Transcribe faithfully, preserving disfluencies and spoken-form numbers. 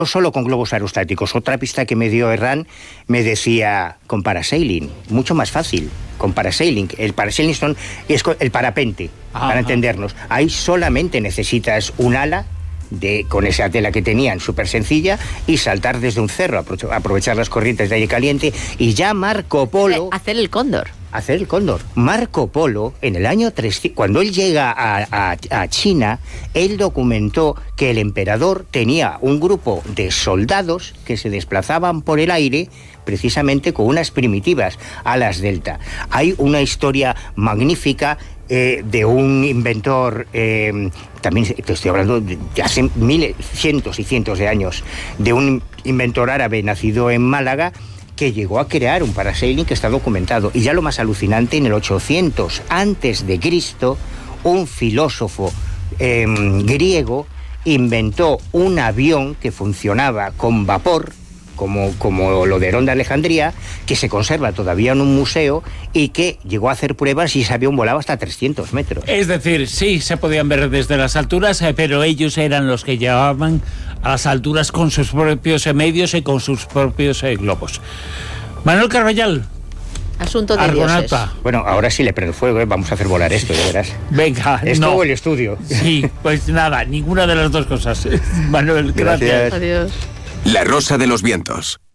no solo con globos aerostáticos. Otra pista que me dio Herrán me decía con parasailing, mucho más fácil. Con parasailing. El parasailing son, es el parapente, Ajá. para entendernos. Ahí solamente necesitas un ala de, con esa tela que tenían, súper sencilla, y saltar desde un cerro, aprovechar las corrientes de aire caliente, y ya Marco Polo... Hacer el cóndor. Hacer el cóndor. Marco Polo, en el año trescientos, cuando él llega a, a, a China, él documentó que el emperador tenía un grupo de soldados que se desplazaban por el aire precisamente con unas primitivas alas delta. Hay una historia magnífica eh, de un inventor, eh, también te estoy hablando de, de hace miles, cientos y cientos de años, de un inventor árabe nacido en Málaga, que llegó a crear un parasailing que está documentado. Y ya lo más alucinante, en el ochocientos antes de Cristo, un filósofo eh, griego inventó un avión que funcionaba con vapor, como, como lo de Herón de Alejandría, que se conserva todavía en un museo y que llegó a hacer pruebas y ese avión volaba hasta trescientos metros. Es decir, sí, se podían ver desde las alturas, eh, pero ellos eran los que llevaban a las alturas con sus propios eh, medios y con sus propios eh, globos. Manuel Carballal. Asunto de Argonauta. dioses. Bueno, ahora sí le prendo fuego, ¿eh? Vamos a hacer volar esto, ya verás. Venga, ¿Esto no. o el estudio? Sí, pues nada, ninguna de las dos cosas. Manuel, gracias. Gracias. Adiós. La Rosa de los Vientos.